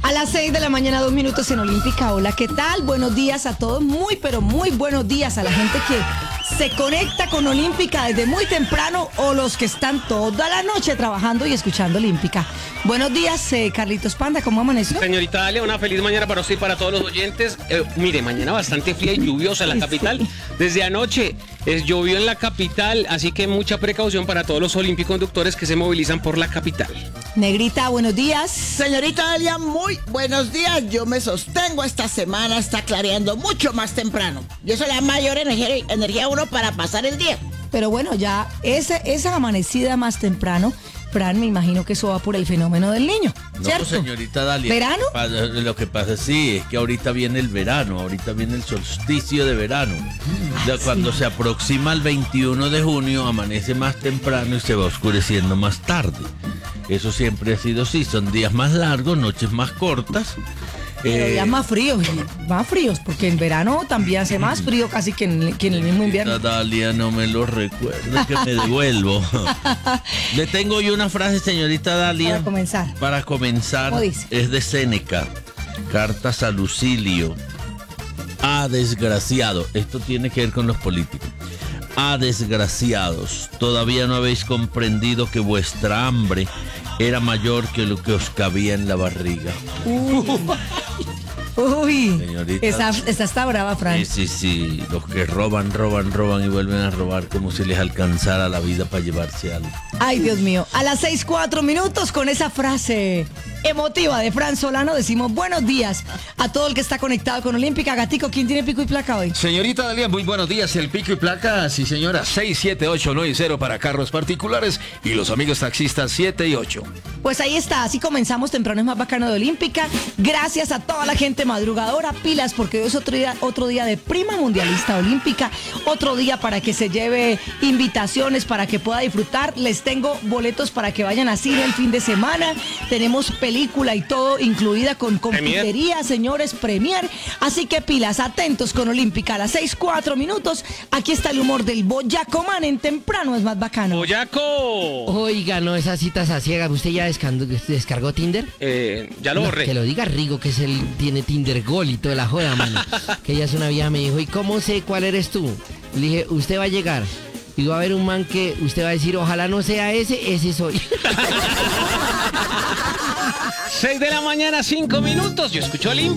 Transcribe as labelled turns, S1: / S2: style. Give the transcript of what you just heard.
S1: A las 6 de la mañana, 2 minutos en Olímpica. Hola, ¿qué tal? Buenos días a todos. Muy, pero muy buenos días a la gente que se conecta con Olímpica desde muy temprano o los que están toda la noche trabajando y escuchando Olímpica. Buenos días, Carlitos Panda, ¿cómo amaneció?
S2: Señorita Dalia, una feliz mañana para usted y para todos los oyentes. Mire, mañana bastante fría y lluviosa en la capital. Desde anoche llovió en la capital, así que mucha precaución para todos los olimpiconductores que se movilizan por la capital.
S1: Negrita, buenos días.
S3: Señorita Dalia, muy buenos días. Yo me sostengo, esta semana está clareando mucho más temprano. Y eso le da mayor energía a uno para pasar el día.
S1: Pero bueno, ya esa amanecida más temprano, Fran, me imagino que eso va por el fenómeno del niño, ¿cierto?
S4: No, señorita Dalia.
S1: ¿Verano?
S4: Lo que pasa sí, es que ahorita viene el verano, ahorita viene el solsticio de verano. Cuando se aproxima el 21 de junio, amanece más temprano y se va oscureciendo más tarde. Eso siempre ha sido así, son días más largos, noches más cortas.
S1: Pero ya más fríos, porque en verano también hace más frío casi que en el mismo invierno.
S4: Dalia, no me lo recuerda, que me devuelvo. Le tengo yo una frase, señorita Dalia. Para comenzar, es de Séneca, Cartas a Lucilio. Desgraciado, esto tiene que ver con los políticos. Desgraciados, todavía no habéis comprendido que vuestra hambre era mayor que lo que os cabía en la barriga.
S1: Uy,
S4: señorita,
S1: esa está brava, Fran.
S4: Sí, los que roban y vuelven a robar como si les alcanzara la vida para llevarse algo.
S1: Ay, Dios mío, a las 6:04 minutos con esa frase emotiva de Fran Solano decimos buenos días a todo el que está conectado con Olímpica. Gatico, ¿quién tiene pico y placa hoy?
S5: Señorita Dalia, muy buenos días. El pico y placa, sí señora, 67890 para carros particulares y los amigos taxistas 7 y 8.
S1: Pues ahí está, así comenzamos temprano, es más bacano de Olímpica. Gracias a toda la gente madrugadora, pilas, porque hoy es otro día de prima mundialista olímpica, otro día para que se lleve invitaciones, para que pueda disfrutar. Les tengo boletos para que vayan a cine el fin de semana. Tenemos película y todo incluida con confitería, señores, premier. Así que pilas, atentos con Olímpica. A las 6:04 minutos, aquí está el humor del Boyaco Man en temprano, es más bacano.
S2: ¡Boyaco!
S6: Oiga, no, esas citas a ciegas. ¿Usted ya descargó Tinder?
S2: Ya lo borré.
S6: Que lo diga Rigo, que tiene Tinder Gold y toda la joda, mano. Que ella es una vieja, me dijo, ¿y cómo sé cuál eres tú? Le dije, usted va a llegar y va a haber un man que usted va a decir, ojalá no sea ese soy.
S2: 6 de la mañana, 5 minutos. Yo escucho Olímpica.